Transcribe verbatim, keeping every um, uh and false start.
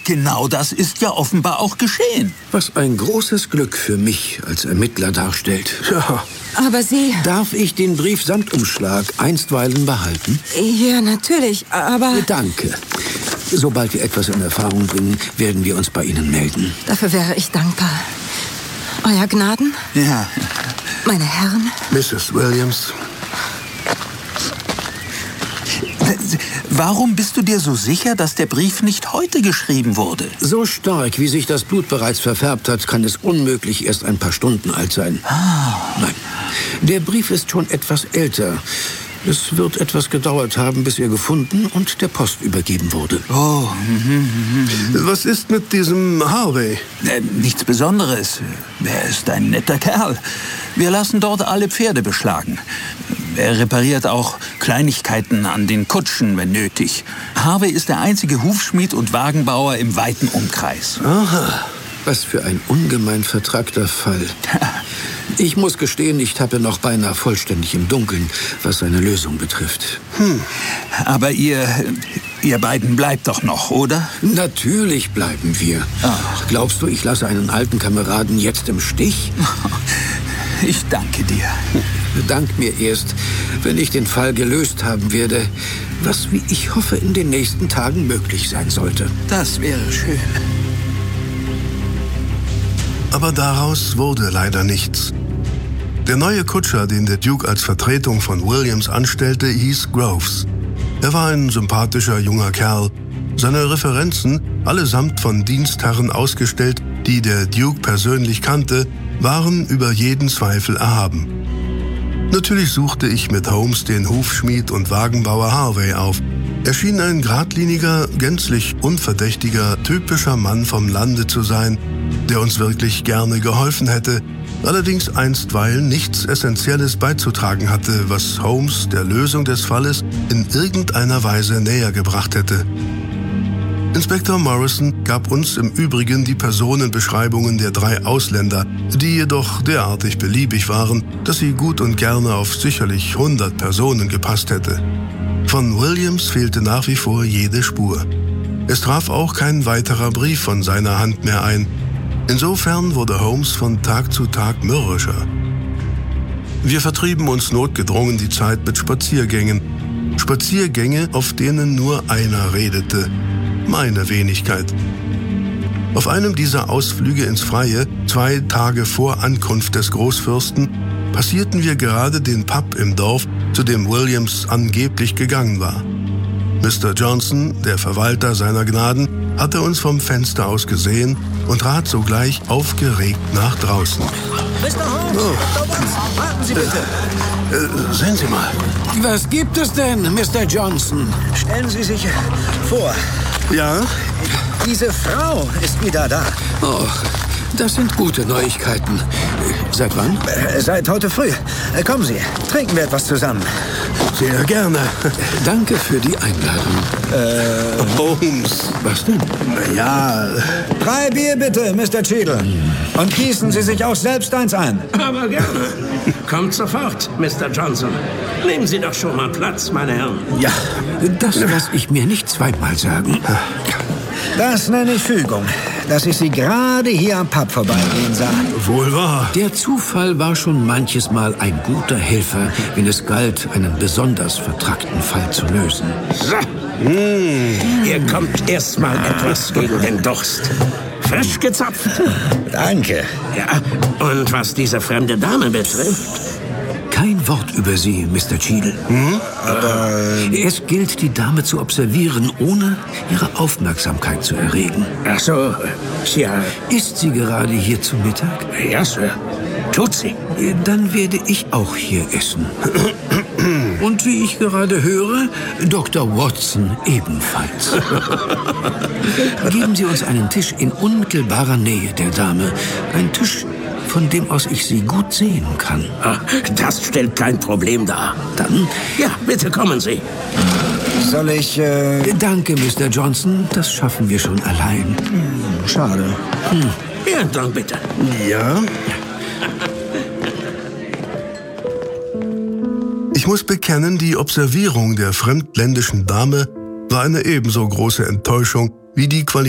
Und genau das ist ja offenbar auch geschehen. Was ein großes Glück für mich als Ermittler darstellt. Ja. Aber Sie... Darf ich den Brief samt Umschlag einstweilen behalten? Ja, natürlich, aber... Danke. Sobald wir etwas in Erfahrung bringen, werden wir uns bei Ihnen melden. Dafür wäre ich dankbar. Euer Gnaden? Ja. Meine Herren? Misses Williams. Warum bist du dir so sicher, dass der Brief nicht heute geschrieben wurde? So stark, wie sich das Blut bereits verfärbt hat, kann es unmöglich erst ein paar Stunden alt sein. Ah. Nein, der Brief ist schon etwas älter. Es wird etwas gedauert haben, bis er gefunden und der Post übergeben wurde. Oh. Was ist mit diesem Harvey? Äh, nichts Besonderes. Er ist ein netter Kerl. Wir lassen dort alle Pferde beschlagen. Er repariert auch Kleinigkeiten an den Kutschen, wenn nötig. Harvey ist der einzige Hufschmied und Wagenbauer im weiten Umkreis. Aha, was für ein ungemein vertrackter Fall. Ich muss gestehen, ich tappe noch beinahe vollständig im Dunkeln, was seine Lösung betrifft. Hm. Aber ihr, ihr beiden bleibt doch noch, oder? Natürlich bleiben wir. Ach. Glaubst du, ich lasse einen alten Kameraden jetzt im Stich? Ich danke dir. Dank mir erst, wenn ich den Fall gelöst haben werde, was, wie ich hoffe, in den nächsten Tagen möglich sein sollte. Das wäre schön. Aber daraus wurde leider nichts. Der neue Kutscher, den der Duke als Vertretung von Williams anstellte, hieß Groves. Er war ein sympathischer junger Kerl. Seine Referenzen, allesamt von Dienstherren ausgestellt, die der Duke persönlich kannte, waren über jeden Zweifel erhaben. Natürlich suchte ich mit Holmes den Hufschmied und Wagenbauer Harvey auf. Er schien ein geradliniger, gänzlich unverdächtiger, typischer Mann vom Lande zu sein, der uns wirklich gerne geholfen hätte, allerdings einstweilen nichts Essentielles beizutragen hatte, was Holmes der Lösung des Falles in irgendeiner Weise näher gebracht hätte. Inspektor Morrison gab uns im Übrigen die Personenbeschreibungen der drei Ausländer, die jedoch derartig beliebig waren, dass sie gut und gerne auf sicherlich hundert Personen gepasst hätte. Von Williams fehlte nach wie vor jede Spur. Es traf auch kein weiterer Brief von seiner Hand mehr ein. Insofern wurde Holmes von Tag zu Tag mürrischer. Wir vertrieben uns notgedrungen die Zeit mit Spaziergängen. Spaziergänge, auf denen nur einer redete. Meine Wenigkeit. Auf einem dieser Ausflüge ins Freie, zwei Tage vor Ankunft des Großfürsten, passierten wir gerade den Pub im Dorf, zu dem Williams angeblich gegangen war. Mister Johnson, der Verwalter seiner Gnaden, hatte uns vom Fenster aus gesehen und trat sogleich aufgeregt nach draußen. Mister Holmes, Oh. Doktor Watson, warten Sie bitte. Äh, sehen Sie mal. Was gibt es denn, Mister Johnson? Stellen Sie sich vor, Ja? diese Frau ist wieder da. Oh, das sind gute Neuigkeiten. Seit wann? Äh, Seit heute früh. Äh, Kommen Sie, trinken wir etwas zusammen. Sehr gerne. Danke für die Einladung. Äh, Holmes. Was denn? Ja, Drei Bier bitte, Mister Cheadle. Und gießen Sie sich auch selbst eins ein. Aber gerne. Kommt sofort, Mister Johnson. Nehmen Sie doch schon mal Platz, meine Herren. Ja, das lasse ich mir nicht zweimal sagen. Das nenne ich Fügung, dass ich Sie gerade hier am Pub vorbeigehen sah. wohl wahr. Der Zufall war schon manches Mal ein guter Helfer, wenn es galt, einen besonders vertrackten Fall zu lösen. So. Mmh. Hier kommt erst mal etwas gegen den Durst. Frisch gezapft. Danke. Ja, und was diese fremde Dame betrifft... Kein Wort über sie, Mister Cheadle. Hm? Aber Es gilt, die Dame zu observieren, ohne ihre Aufmerksamkeit zu erregen. Ach so, ja, Ist sie gerade hier zu Mittag? ja, Sir. Tut sie. Dann werde ich auch hier essen. Und wie ich gerade höre, Doktor Watson ebenfalls. Geben Sie uns einen Tisch in unmittelbarer Nähe der Dame. Ein Tisch, von dem aus ich sie gut sehen kann. Ah, das stellt kein Problem dar. Dann, Ja, bitte kommen Sie. soll ich... Äh, danke, Mister Johnson, das schaffen wir schon allein. schade. Ja, dann bitte. Ja? Ich muss bekennen, die Observierung der fremdländischen Dame war eine ebenso große Enttäuschung wie die Qualität